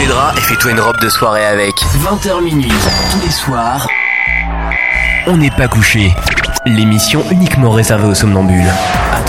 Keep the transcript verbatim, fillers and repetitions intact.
les draps et fais-toi une robe de soirée avec. vingt heures minuit, tous les soirs. On n'est pas couché. L'émission uniquement réservée aux somnambules.